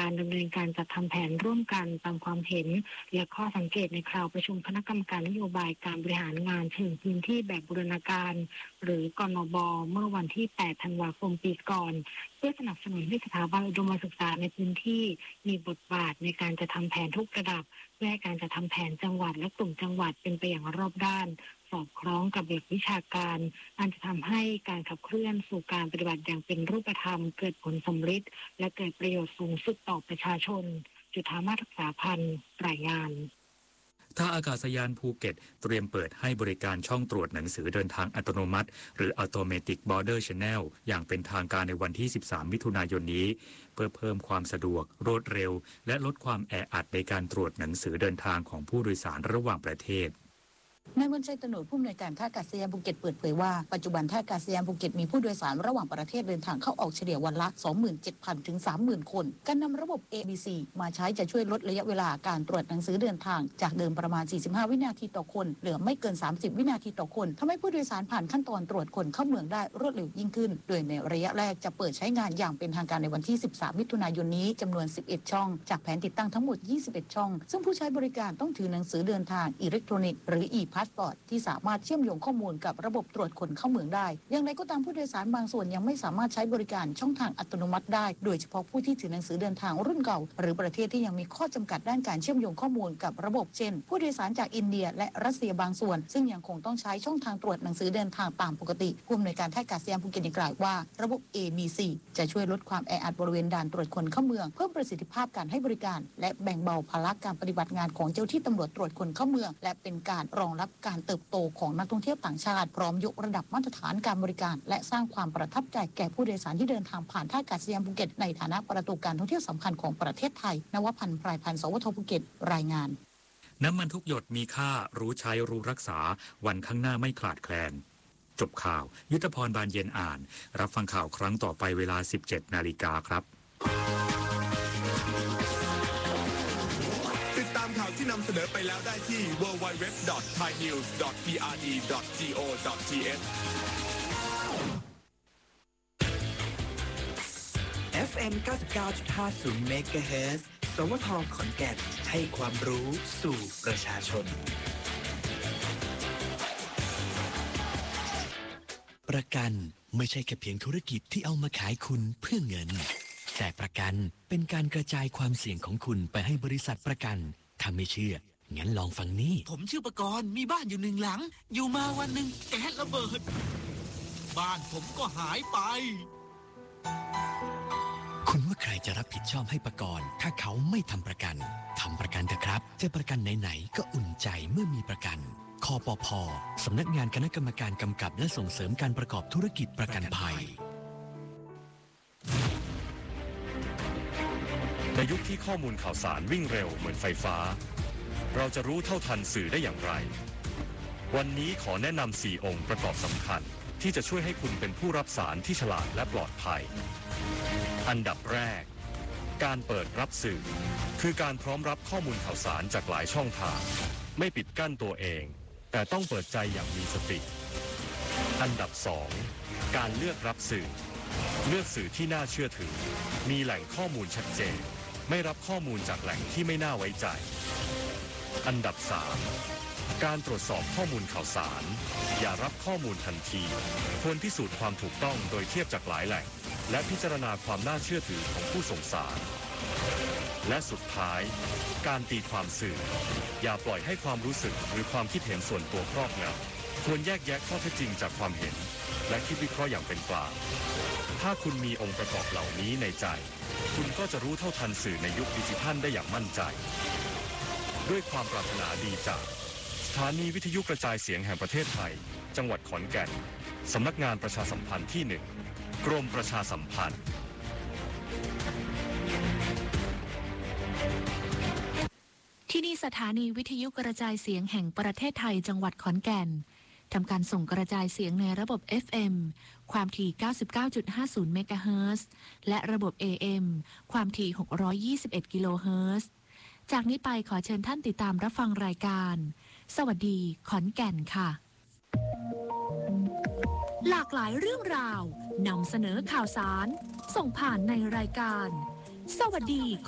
การดำเนินการจัดทำแผนร่วมกันตามความเห็นและข้อสังเกตในคราวประชุมคณะกรรมการนโยบายการบริหารงานเชิงพื้นที่แบบบูรณาการหรือกนบเมื่อวันที่ 8 ธันวาคมปีก่อนเพื่อสนับสนุนให้สถาบันอุดมศึกษาในพื้นที่มีบทบาทในการจะทำแผนทุกระดับเพื่อให้การจะทำแผนจังหวัดและกลุ่มจังหวัดเป็นไปอย่างรอบด้านสอดคล้องกับหลักวิชาการอันจะทำให้การขับเคลื่อนสู่การปฏิบัติอย่างเป็นรูปธรรมเกิดผลสำฤทธิ์และเกิดประโยชน์สูงสุดต่อประชาชนจุฑามาศ รักษาพันธ์รายงานท่าอากาศยานภูเก็ตเตรียมเปิดให้บริการช่องตรวจหนังสือเดินทางอัตโนมัติหรือ Automatic Border Channel อย่างเป็นทางการในวันที่ 13 มิถุนายนนี้เพื่อเพิ่มความสะดวกรวดเร็วและลดความแออัดในการตรวจหนังสือเดินทางของผู้โดยสารระหว่างประเทศนายมนชัย ตโนดผู้อำนวยการท่าอากาศยานภูเก็ตเปิดเผยว่าปัจจุบันท่าอากาศยานภูเก็ตมีผู้โดยสารระหว่างประเทศเดินทางเข้าออกเฉลี่ยวันละ 27,000 ถึง 30,000 คนการนำระบบ ABC มาใช้จะช่วยลดระยะเวลาการตรวจหนังสือเดินทางจากเดิมประมาณ 45 วินาทีต่อคนเหลือไม่เกิน 30 วินาทีต่อคนทำให้ผู้โดยสารผ่านขั้นตอนตรวจคนเข้าเมืองได้รวดเร็วยิ่งขึ้นโดยในระยะแรกจะเปิดใช้งานอย่างเป็นทางการในวันที่ 13 มิถุนายนนี้จำนวน 11 ช่องจากแผนติดตั้งทั้งหมด 21 ช่องซึ่งผู้ใช้บริการต้องถือหนังสือเดินทางอิเล็กทรอนิกส์หรือ e-passport ที่สามารถเชื่อมโยงข้อมูลกับระบบตรวจคนเข้าเมืองได้อย่างไรก็ตามผู้โดยสารบางส่วนยังไม่สามารถใช้บริการช่องทางอัตโนมัติได้โดยเฉพาะผู้ที่ถือหนังสือเดินทางรุ่นเก่าหรือประเทศที่ยังมีข้อจำกัดด้านการเชื่อมโยงข้อมูลกับระบบเช่นผู้โดยสารจากอินเดียและรัสเซียบางส่วนซึ่งยังคงต้องใช้ช่องทางตรวจหนังสือเดินทางตามปกติผู้อำนวยการท่าอากาศยานภูเก็ตกล่าวว่าระบบ ABC จะช่วยลดความแออัดบริเวณด่านตรวจคนเข้าเมืองเพิ่มประสิทธิภาพการให้บริการและแบ่งเบาภาระการปฏิบัติงานของเจ้าที่ตำรวจตรวจคนเข้าเมืองและเป็นการรองรับการเติบโตของนักท่องเที่ยวต่างชาติพร้อมยกระดับมาตรฐานการบริการและสร้างความประทับใจแก่ผู้โดยสารที่เดินทางผ่านท่าอากาศยานภูเก็ตในฐานะประตูการท่องเที่ยวสำคัญของประเทศไทยนวพันธ์พรายพันธ์สวทภูเก็ตรายงานน้ำมันทุกหยดมีค่ารู้ใช้รู้รักษาวันข้างหน้าไม่ขาดแคลนจบข่าวยุทธพรบานเย็นอ่านรับฟังข่าวครั้งต่อไปเวลา 17 นาฬิกาครับติดตามข่าวที่นำเสนอไปแล้วได้ที่ www.thainews.prd.go.th FM 99.50 MHz สวท.ขอนแก่นให้ความรู้สู่ประชาชนประกันไม่ใช่แค่เพียงธุรกิจที่เอามาขายคุณเพื่อเงินแต่ประกันเป็นการกระจายความเสี่ยงของคุณไปให้บริษัทประกันถ้าไม่เชื่องั้นลองฟังนี่ผมชื่อประกรณ์มีบ้านอยู่1 หลังอยู่มาวันหนึ่งแก๊สระเบิดบ้านผมก็หายไปคุณว่าใครจะรับผิดชอบให้ประกรณ์ถ้าเขาไม่ทำประกันทำประกันเถอะครับจะประกันไหนๆก็อุ่นใจเมื่อมีประกันคปภ.สำนักงานคณะกรรมการกำกับและส่งเสริมการประกอบธุรกิจประกันภัยในยุคที่ข้อมูลข่าวสารวิ่งเร็วเหมือนไฟฟ้าเราจะรู้เท่าทันสื่อได้อย่างไรวันนี้ขอแนะนำ4 องค์ประกอบสำคัญที่จะช่วยให้คุณเป็นผู้รับสารที่ฉลาดและปลอดภัยอันดับแรกการเปิดรับสื่อคือการพร้อมรับข้อมูลข่าวสารจากหลายช่องทางไม่ปิดกั้นตัวเองแต่ต้องเปิดใจอย่างมีสติอันดับ2การเลือกรับสื่อเลือกสื่อที่น่าเชื่อถือมีแหล่งข้อมูลชัดเจนไม่รับข้อมูลจากแหล่งที่ไม่น่าไว้ใจอันดับ3การตรวจสอบข้อมูลข่าวสารอย่ารับข้อมูลทันทีควรพิสูจน์ความถูกต้องโดยเทียบจากหลายแหล่งและพิจารณาความน่าเชื่อถือของผู้ส่งสารและสุดท้ายการตีความสื่ออย่าปล่อยให้ความรู้สึกหรือความคิดเห็นส่วนตัวครอบงำควรแยกแยะข้อเท็จจริงจากความเห็นและคิดวิเคราะห์อย่างเป็นกลางถ้าคุณมีองค์ประกอบเหล่านี้ในใจคุณก็จะรู้เท่าทันสื่อในยุคดิจิทัลได้อย่างมั่นใจด้วยความปรารถนาดีจากสถานีวิทยุกระจายเสียงแห่งประเทศไทยจังหวัดขอนแก่นสำนักงานประชาสัมพันธ์ที่ 1กรมประชาสัมพันธ์ที่นี่สถานีวิทยุกระจายเสียงแห่งประเทศไทยจังหวัดขอนแก่นทำการส่งกระจายเสียงในระบบ FM ความถี่ 99.50 เมกะเฮิรตซ์และระบบ AM ความถี่ 621 กิโลเฮิรตซ์จากนี้ไปขอเชิญท่านติดตามรับฟังรายการสวัสดีขอนแก่นค่ะหลากหลายเรื่องราวนำเสนอข่าวสารส่งผ่านในรายการสวัสดี